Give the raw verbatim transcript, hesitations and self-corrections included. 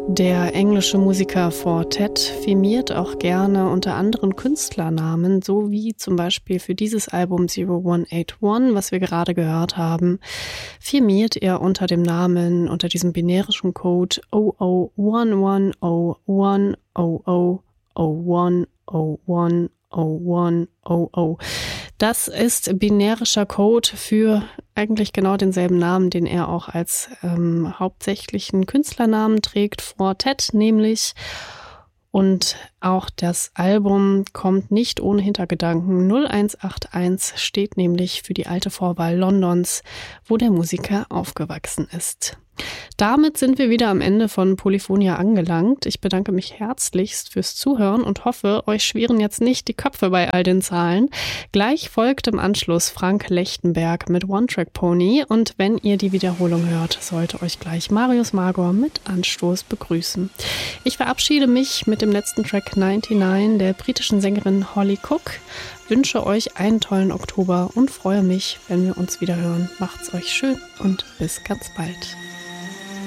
Der englische Musiker Four-Tet firmiert auch gerne unter anderen Künstlernamen, so wie zum Beispiel für dieses Album null eins acht eins, was wir gerade gehört haben, firmiert er unter dem Namen, unter diesem binärischen Code null null eins eins null eins null null null eins null eins null null. Das ist binärischer Code für eigentlich genau denselben Namen, den er auch als ähm, hauptsächlichen Künstlernamen trägt, Four-Tet nämlich. Und auch das Album kommt nicht ohne Hintergedanken. null eins acht eins steht nämlich für die alte Vorwahl Londons, wo der Musiker aufgewachsen ist. Damit sind wir wieder am Ende von Polyphonia angelangt. Ich bedanke mich herzlichst fürs Zuhören und hoffe, euch schwirren jetzt nicht die Köpfe bei all den Zahlen. Gleich folgt im Anschluss Frank Lechtenberg mit One Track Pony und wenn ihr die Wiederholung hört, sollte euch gleich Marius Magor mit Anstoß begrüßen. Ich verabschiede mich mit dem letzten Track neunundneunzig der britischen Sängerin Holly Cook. Wünsche euch einen tollen Oktober und freue mich, wenn wir uns wieder hören. Macht's euch schön und bis ganz bald.